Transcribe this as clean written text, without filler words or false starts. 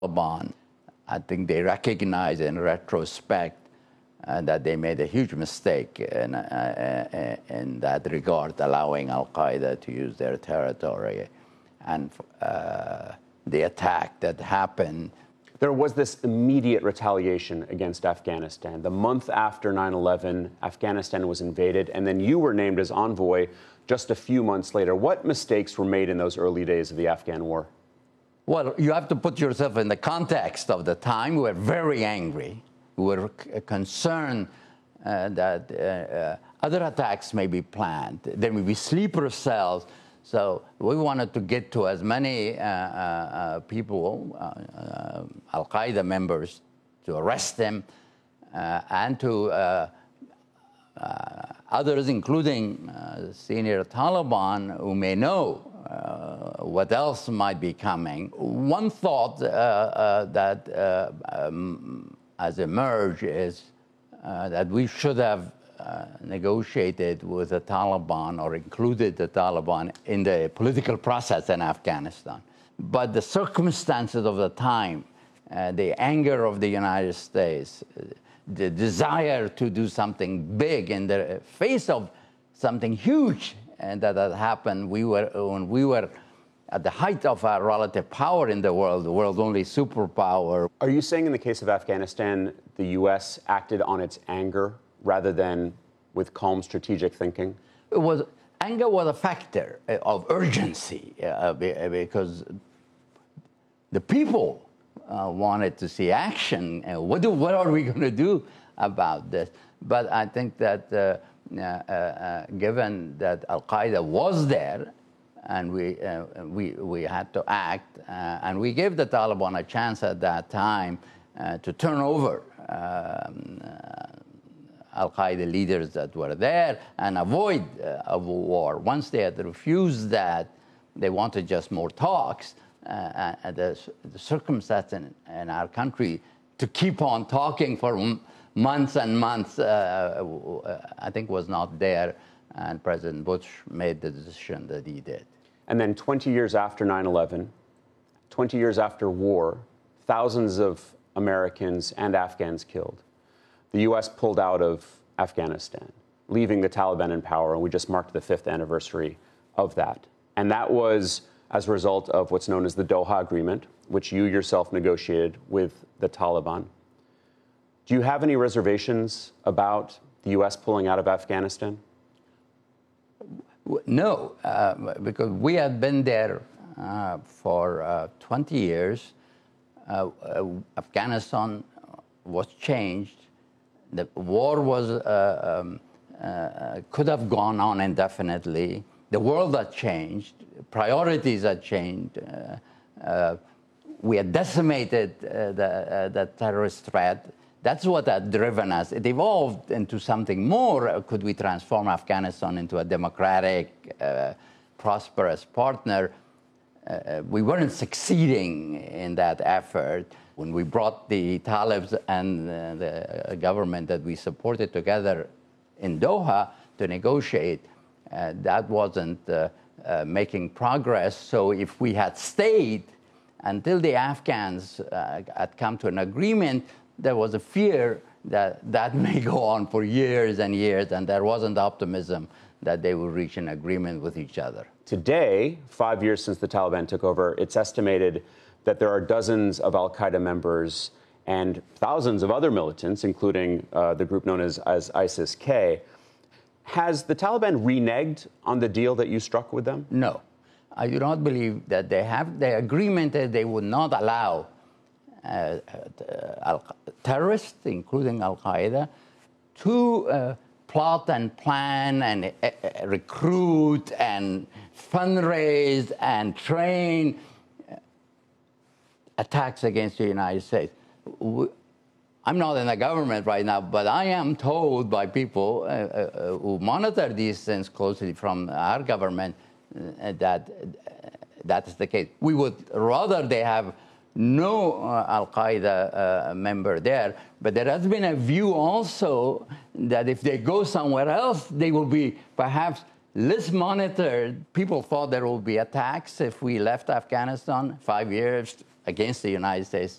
Taliban, I think they recognize in retrospect that they made a huge mistake in that regard, allowing Al-Qaeda to use their territory. And the attack that happened. There was this immediate retaliation against Afghanistan. The month after 9/11, Afghanistan was invaded, and then you were named as envoy just a few months later. What mistakes were made in those early days of the Afghan war? Well, you have to put yourself in the context of the time. We were very angry. We were concerned that other attacks may be planned. There may be sleeper cells. So we wanted to get to as many people, Al-Qaeda members, to arrest them, and to others, including senior Taliban, who may know what else might be coming. One thought that has emerged is that we should have negotiated with the Taliban or included the Taliban in the political process in Afghanistan. But the circumstances of the time, the anger of the United States, the desire to do something big in the face of something huge and that had happened, when we were at the height of our relative power in the world's only superpower. Are you saying in the case of Afghanistan, the U.S. acted on its anger rather than with calm strategic thinking? Anger was a factor of urgency because the people wanted to see action. What are we going to do about this? But I think that given that Al-Qaeda was there, and we had to act, and we gave the Taliban a chance at that time to turn over Al-Qaeda leaders that were there and avoid a war. Once they had refused that, they wanted just more talks. The circumstance in our country to keep on talking for months and months, I think was not there. And President Bush made the decision that he did. And then 20 years after 9/11, 20 years after war, thousands of Americans and Afghans killed. The U.S. pulled out of Afghanistan, leaving the Taliban in power, and we just marked the 5th anniversary of that. And that was as a result of what's known as the Doha Agreement, which you yourself negotiated with the Taliban. Do you have any reservations about the U.S. pulling out of Afghanistan? No, because we had been there for 20 years. Afghanistan was changed. The war could have gone on indefinitely. The world had changed. Priorities had changed. We had decimated the terrorist threat. That's what had driven us. It evolved into something more. Could we transform Afghanistan into a democratic, prosperous partner? We weren't succeeding in that effort. When we brought the Talibs and the government that we supported together in Doha to negotiate, that wasn't making progress. So if we had stayed until the Afghans had come to an agreement, there was a fear that that may go on for years and years, and there wasn't optimism that they would reach an agreement with each other. Today, 5 years since the Taliban took over, it's estimated that there are dozens of al-Qaeda members and thousands of other militants, including the group known as ISIS-K. Has the Taliban reneged on the deal that you struck with them? No. I do not believe that they have. The agreement that they would not allow terrorists, including Al-Qaeda, to plot and plan and recruit and fundraise and train attacks against the United States. I'm not in the government right now, but I am told by people who monitor these things closely from our government that that is the case. We would rather they have no Al-Qaeda member there, but there has been a view also that if they go somewhere else, they will be perhaps less monitored. People thought there will be attacks if we left Afghanistan 5 years against the United States.